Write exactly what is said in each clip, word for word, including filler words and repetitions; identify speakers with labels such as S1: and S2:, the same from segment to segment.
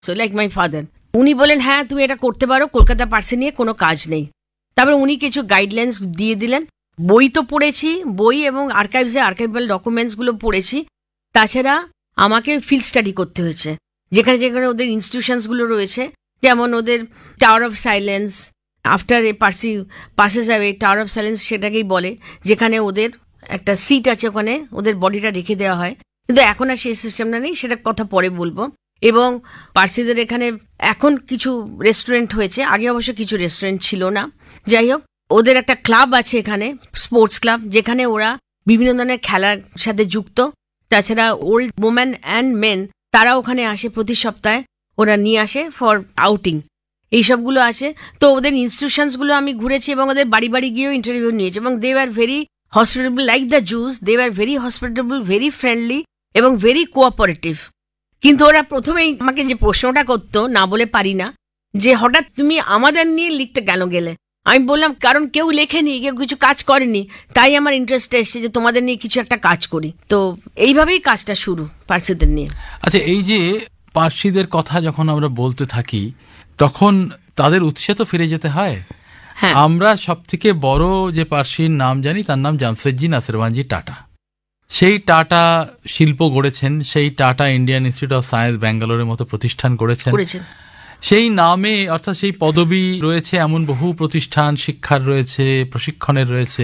S1: So like my father, উনি বলেন হ্যাঁ তুমি এটা করতে পারো, কলকাতা পার্সি নিয়ে কোনো কাজ নেই। তারপরে উনি কিছু গাইডলাইন্স দিয়ে দিলেন। বই তো পড়েছি, বই এবং আর্কাইভসে আর্কাইভাল ডকুমেন্টসগুলো পড়েছি। তাছাড়া আমাকে ফিল্ড স্টাডি করতে হয়েছে, যেখানে যেখানে ওদের ইনস্টিটিউশনসগুলো রয়েছে, যেমন ওদের tower of silence, after a Parsi passes away, tower of silence সেটাকেই বলে, যেখানে ওদের একটা সিট আছে, ওখানে ওদের বডিটা রেখে দেওয়া হয়। কিন্তু এখন আর সেই সিস্টেমটা নেই, সেটা কথা পরে বলবো। এবং পার্সিদের এখানে এখন কিছু রেস্টুরেন্ট হয়েছে, আগে অবশ্য কিছু রেস্টুরেন্ট ছিল না। যাই হোক, ওদের একটা ক্লাব আছে এখানে, স্পোর্টস ক্লাব, যেখানে ওরা বিভিন্ন ধরনের খেলার সাথে যুক্ত। তাছাড়া ওল্ড ওমেন অ্যান্ড মেন তারা ওখানে আসে, প্রতি সপ্তাহে ওরা নিয়ে আসে ফর আউটিং, এইসবগুলো আছে। তো ওদের ইনস্টিটিউশনসগুলো আমি ঘুরেছি এবং ওদের বাড়ি বাড়ি গিয়েও ইন্টারভিউ নিয়েছি, এবং দে are very hospitable like the juice, they are very hospitable, very friendly এবং ভেরি কোঅপারেটিভ। কিন্তু ওরা প্রথমেই আমাকে যে প্রশ্নটা করতো, না বলে পারি না, যে হঠাৎ তুমি আমাদের নিয়ে লিখতে কেন গেলে? আমি বললাম কারণ কেউ লেখেনি, কেউ কিছু কাজ করেনি, তাই আমার ইন্টারেস্ট এসছে যে তোমাদের নিয়ে কিছু একটা কাজ করি। তো এইভাবেই কাজটা শুরু পার্সিদের নিয়ে।
S2: আচ্ছা, এই যে পার্সিদের কথা যখন আমরা বলতে থাকি, তখন তাদের উৎসে তো ফিরে যেতে হয়।
S1: হ্যাঁ,
S2: আমরা সব থেকে বড় যে পার্সির নাম জানি, তার নাম জামশেদজি নাসিরওয়ানজি টাটা। সেই টাটা শিল্প গড়েছেন, সেই tata Indian institute of science ব্যাঙ্গালোরের মতো প্রতিষ্ঠান করেছেন। সেই নামে অর্থাৎ সেই পদবি রয়েছে এমন বহু প্রতিষ্ঠান, শিক্ষার রয়েছে, প্রশিক্ষণের রয়েছে।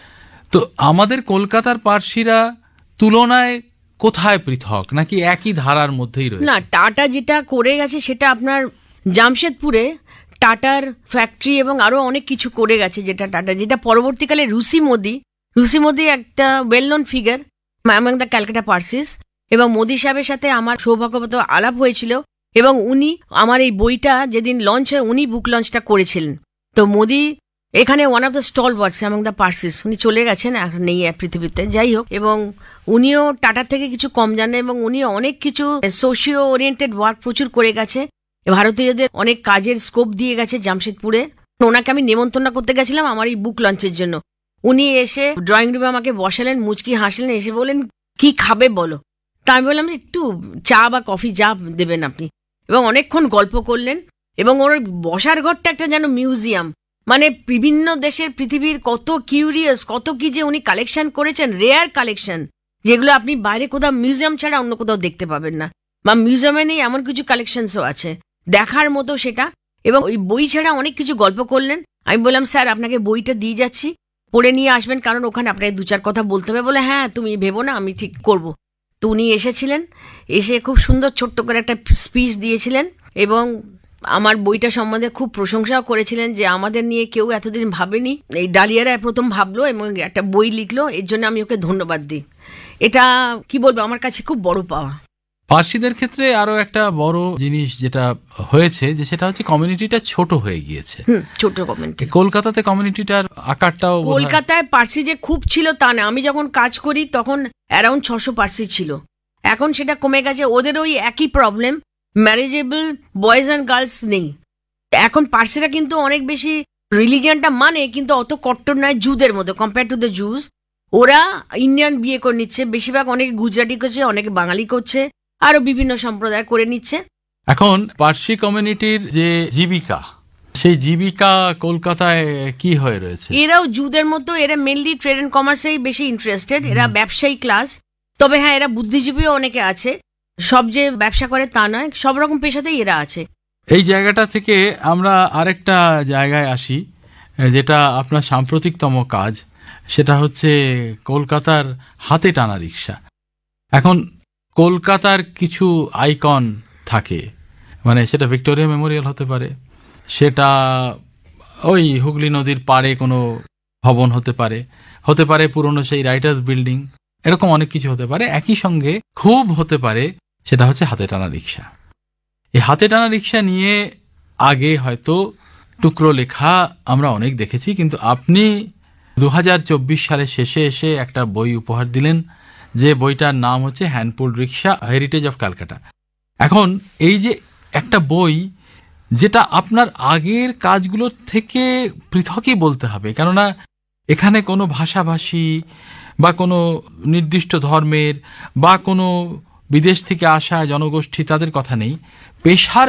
S2: তো আমাদের কলকাতার পার্সিরা তুলনায় কোথায় পৃথক, নাকি একই ধারার মধ্যেই রয়েছে?
S1: না, টাটা যেটা করে গেছে সেটা আপনার জামশেদপুরে টাটার ফ্যাক্টরি এবং আরো অনেক কিছু করে গেছে, যেটা টাটা, যেটা পরবর্তীকালে রুসি মোদি, রুসি মোদি একটা well known figure among the Calcutta Parsis, এবং মোদি সাহেবের সাথে আমার সৌভাগ্যবত আলাপ হয়েছিল, এবং উনি আমার এই বইটা যেদিন লঞ্চ হয় উনি বুক লঞ্চটা করেছিলেন। তো মোদি এখানে one of the stall words among the Parsis, উনি চলে গেছেন, এখন নেই পৃথিবীতে। যাই হোক, এবং উনিও টাটার থেকে কিছু কম জানেন, এবং উনি অনেক কিছু সোশিও ওরিয়েন্টেড ওয়ার্ক প্রচুর করে গেছে, ভারতীয়দের অনেক কাজের স্কোপ দিয়ে গেছে জামশেদপুরে। ওনাকে আমি নেমন্তন্ন করতে গেছিলাম আমার এই বুক লঞ্চের জন্য। উনি এসে ড্রয়িং রুমে আমাকে বসালেন, মুচকি হাসলেন, এসে বলেন কি খাবে বলো। তা আমি বললাম যে একটু চা বা কফি যা দেবেন আপনি, এবং অনেকক্ষণ গল্প করলেন। এবং ওর বসার ঘরটা একটা যেন মিউজিয়াম, মানে বিভিন্ন দেশের পৃথিবীর কত কিউরিয়াস, কত কি যে উনি কালেকশন করেছেন, রেয়ার কালেকশন, যেগুলো আপনি বাইরে কোথাও মিউজিয়াম ছাড়া অন্য কোথাও দেখতে পাবেন না, বা মিউজিয়ামে নেই এমন কিছু কালেকশনসও আছে দেখার মতো সেটা। এবং ওই বই ছাড়া অনেক কিছু গল্প করলেন। আমি বললাম স্যার আপনাকে বইটা দিয়ে যাচ্ছি, পড়ে নিয়ে আসবেন, কারণ ওখানে আপনাকে দু চার কথা বলতে হবে। বলে হ্যাঁ তুমি ভেবো না, আমি ঠিক করব। তো উনি এসেছিলেন, এসে খুব সুন্দর ছোট্ট করে একটা স্পিচ দিয়েছিলেন, এবং আমার বইটা সম্বন্ধে খুব প্রশংসাও করেছিলেন, যে আমাদের নিয়ে কেউ এতদিন ভাবেনি, এই ডালিয়ারা প্রথম ভাবলো এবং একটা বই লিখলো, এর জন্য আমি ওকে ধন্যবাদ দিই। এটা কি বলবো, আমার কাছে খুব বড় পাওয়া।
S2: পার্সিদের ক্ষেত্রে আরো একটা বড় জিনিস যেটা হয়েছে, যে সেটা হচ্ছে কমিউনিটিটা ছোট হয়ে গিয়েছে।
S1: ছোট কমিউনিটি।
S2: কলকাতাতে কমিউনিটিটার আকারটাও,
S1: কলকাতায় পার্সি যে খুব ছিল তা না, আমি যখন কাজ করি তখন অ্যারাউন্ড ছশো পার্সি ছিল, এখন সেটা কমে গেছে। ওদের ওই একই প্রবলেম, ম্যারেজেবল বয়েজ অ্যান্ড গার্লস নেই। এখন পার্সিরা কিন্তু অনেক বেশি রিলিজিয়ানটা মানে, কিন্তু অত কট্টর নয় জুদের মতো, কম্পেয়ার টু দ্য জুস। ওরা ইন্ডিয়ান বিয়ে করে নিচ্ছে বেশিরভাগ, অনেকে গুজরাটি করছে, অনেকে বাঙালি করছে, আরো বিভিন্ন সম্প্রদায় করে নিচ্ছে।
S2: এখন পার্সি কমিউনিটির যে জীবিকা, সেই জীবিকা কলকাতায় কি হয়ে রয়েছে?
S1: এরাও জুদের মতো, এরা মেনলি ট্রেড এন্ড কমার্সেই বেশি ইন্টারেস্টেড, এরা ব্যবসায়ী ক্লাস। তবে হ্যাঁ, এরা বুদ্ধিজীবীও অনেকে আছে, সব যে ব্যবসা করে তা নয়, সব রকম পেশাতেই এরা আছে।
S2: এই জায়গাটা থেকে আমরা আরেকটা জায়গায় আসি, যেটা আপনার সাম্প্রতিকতম কাজ, সেটা হচ্ছে কলকাতার হাতে টানা রিক্সা। এখন কলকাতার কিছু আইকন থাকে, মানে সেটা ভিক্টোরিয়া মেমোরিয়াল হতে পারে, সেটা ওই হুগলি নদীর পাড়ে কোনো ভবন হতে পারে, হতে পারে পুরনো সেই রাইটার্স বিল্ডিং, এরকম অনেক কিছু হতে পারে। একই সঙ্গে খুব হতে পারে সেটা হচ্ছে হাতে টানা রিক্সা। এই হাতে টানা রিক্সা নিয়ে আগে হয়তো টুকরো লেখা আমরা অনেক দেখেছি, কিন্তু আপনি দু হাজার চব্বিশ সালের শেষে এসে একটা বই উপহার দিলেন, যে বইটার নাম হচ্ছে হ্যান্ডপুল রিক্সা, হেরিটেজ অফ ক্যালকাটা। এখন এই যে একটা বই, যেটা আপনার আগের কাজগুলোর থেকে পৃথকই বলতে হবে, কেননা এখানে কোনো ভাষাভাষী বা কোনো নির্দিষ্ট ধর্মের বা কোনো বিদেশ থেকে আসা জনগোষ্ঠী তাদের কথা নেই, পেশার